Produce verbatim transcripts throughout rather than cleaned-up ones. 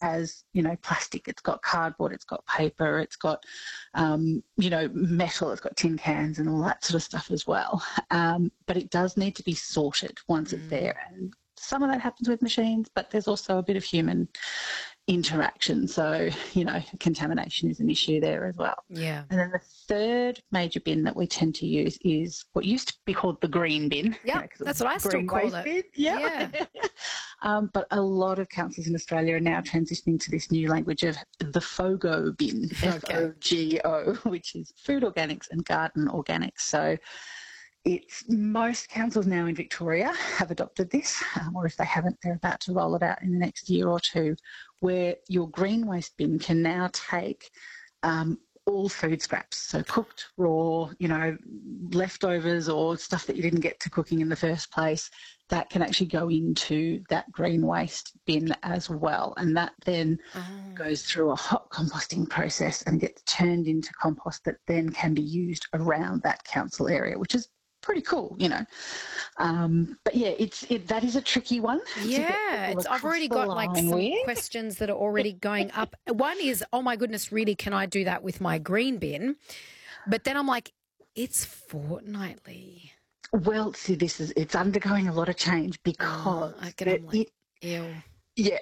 has, you know, plastic, it's got cardboard, it's got paper, it's got, um, you know, metal, it's got tin cans and all that sort of stuff as well. Um, but it does need to be sorted once it's there. And some of that happens with machines, but there's also a bit of human interaction. So, you know, contamination is an issue there as well. Yeah. And then the third major bin that we tend to use is what used to be called the green bin. Yeah, you know, that's what I still call it. Bin. Yep. Yeah. um, but a lot of councils in Australia are now transitioning to this new language of the FOGO bin, Okay. F O G O, which is food organics and garden organics. So it's most councils now in Victoria have adopted this, um, or if they haven't, they're about to roll it out in the next year or two, where your green waste bin can now take um, all food scraps, so cooked, raw, you know, leftovers or stuff that you didn't get to cooking in the first place, that can actually go into that green waste bin as well. And that then Oh. goes through a hot composting process and gets turned into compost that then can be used around that council area, which is pretty cool, you know. Um, but yeah, it's it, that is a tricky one. Yeah, it's, I've already got like some with. questions that are already going up. One is, oh my goodness, really, can I do that with my green bin? But then I'm like, it's fortnightly. Well, see, this is it's undergoing a lot of change because oh, I can, I'm like, it, ew. Yeah,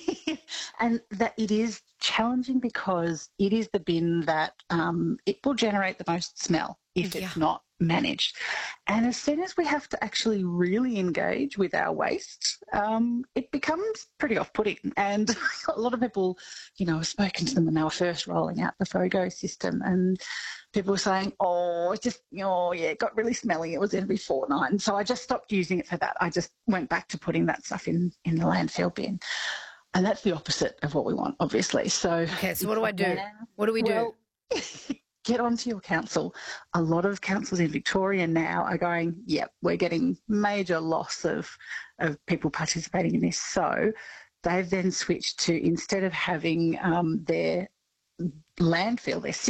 and that it is challenging because it is the bin that um, it will generate the most smell if Yeah. it's not managed. And as soon as we have to actually really engage with our waste, um, it becomes pretty off-putting. And a lot of people, you know, I've spoken to them when they were first rolling out the FOGO system, and people were saying, oh, it just, oh, yeah, it got really smelly. It was every fortnight. And so I just stopped using it for that. I just went back to putting that stuff in, in the landfill bin. And that's the opposite of what we want, obviously. So, Okay, so what do I do? Now, What do we well, do? get onto your council. A lot of councils in Victoria now are going, yep, we're getting major loss of, of people participating in this. So they've then switched to, instead of having um, their landfill, their